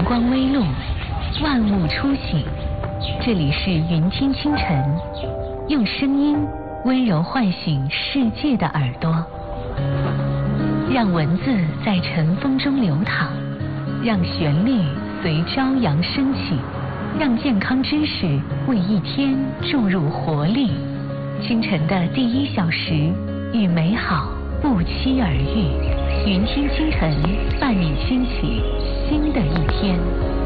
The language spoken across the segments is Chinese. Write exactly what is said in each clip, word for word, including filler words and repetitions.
光微露，万物初醒。这里是云听清晨，用声音温柔唤醒世界的耳朵，让文字在晨风中流淌，让旋律随朝阳升起，让健康知识为一天注入活力。清晨的第一小时，与美好不期而遇。云听清晨，伴你牵起新的一天。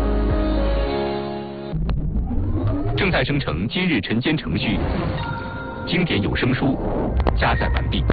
正在生成今日晨间程序，经典有声书加载完毕。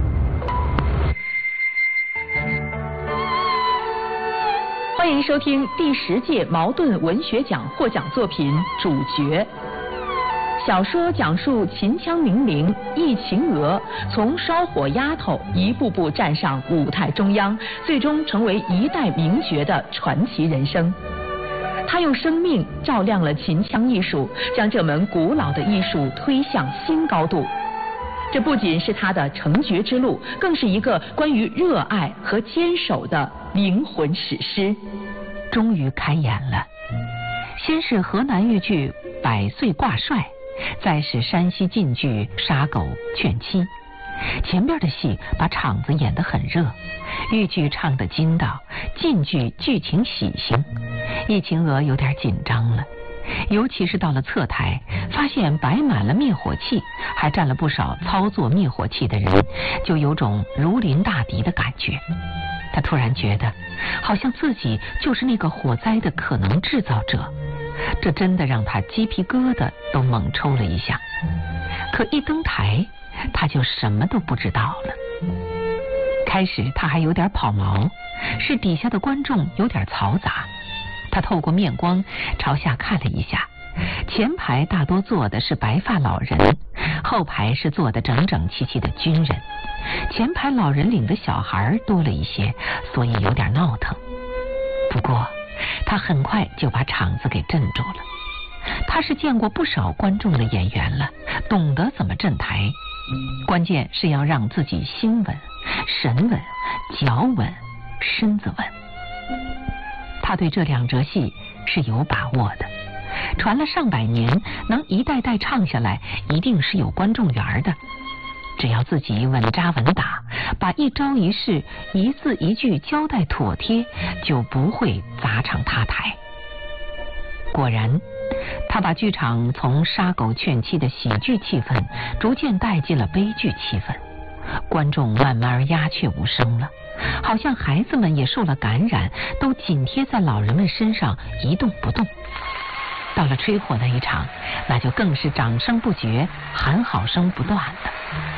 欢迎收听第十届茅盾文学奖获奖作品《主角》。小说讲述秦腔名伶易秦娥从烧火丫头一步步站上舞台中央，最终成为一代名角的传奇人生。他用生命照亮了秦腔艺术，将这门古老的艺术推向新高度。这不仅是他的成角之路，更是一个关于热爱和坚守的灵魂史诗。 终于开演了，先是河南豫剧《百岁挂帅》，再是山西晋剧《杀狗劝妻》。前边的戏把场子演得很热，豫剧唱得筋道，晋剧剧情喜庆。易秦娥有点紧张了，尤其是到了侧台，发现摆满了灭火器，还站了不少操作灭火器的人，就有种如临大敌的感觉。他突然觉得，好像自己就是那个火灾的可能制造者，这真的让他鸡皮疙瘩都猛抽了一下。可一登台，他就什么都不知道了。开始他还有点跑毛，是底下的观众有点嘈杂。他透过面光朝下看了一下，前排大多坐的是白发老人，后排是坐的整整齐齐的军人。前排老人领的小孩多了一些，所以有点闹腾。不过他很快就把场子给镇住了。他是见过不少观众的演员了，懂得怎么镇台，关键是要让自己心稳、神稳、脚稳、身子稳。他对这两折戏是有把握的，传了上百年，能一代代唱下来，一定是有观众缘的。只要自己稳扎稳打，把一招一式、一字一句交代妥帖，就不会砸场塌台。果然，他把剧场从杀狗劝妻的喜剧气氛逐渐带进了悲剧气氛，观众慢慢鸦雀无声了，好像孩子们也受了感染，都紧贴在老人们身上一动不动。到了吹火那一场，那就更是掌声不绝，喊好声不断的。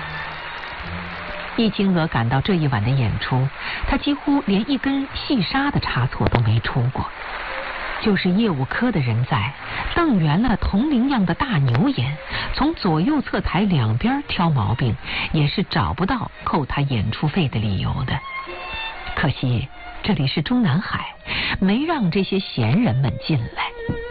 易秦娥赶到这一晚的演出，她几乎连一根细沙的差错都没出过。就是业务科的人在，瞪圆了铜铃样的大牛眼，从左右侧台两边挑毛病，也是找不到扣他演出费的理由的。可惜这里是中南海，没让这些闲人们进来。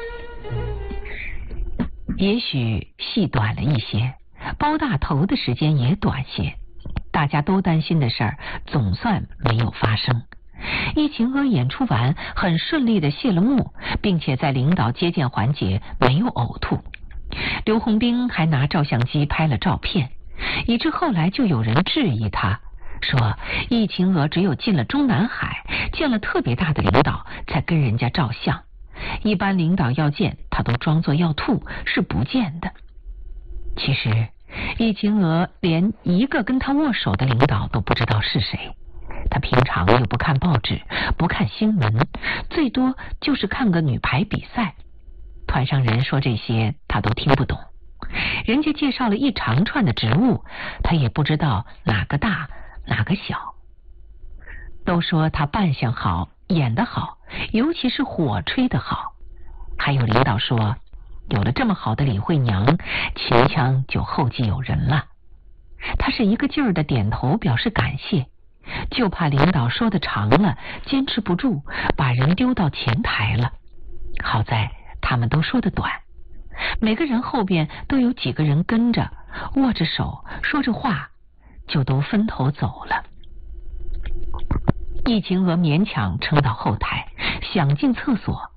也许戏短了一些，包大头的时间也短些，大家都担心的事儿总算没有发生。易秦娥演出完很顺利地谢了幕，并且在领导接见环节没有呕吐。刘洪兵还拿照相机拍了照片，以致后来就有人质疑他，说易秦娥只有进了中南海，见了特别大的领导才跟人家照相，一般领导要见他都装作要吐，是不见的。其实易秦娥连一个跟他握手的领导都不知道是谁，他平常又不看报纸，不看新闻，最多就是看个女排比赛。团上人说这些他都听不懂，人家介绍了一长串的职务，他也不知道哪个大哪个小。都说他扮相好，演得好，尤其是火吹得好。还有领导说，有了这么好的李慧娘，秦腔就后继有人了。他是一个劲儿的点头表示感谢，就怕领导说的长了，坚持不住，把人丢到前台了。好在他们都说的短，每个人后边都有几个人跟着，握着手说着话，就都分头走了。易秦娥勉强撑到后台，想进厕所，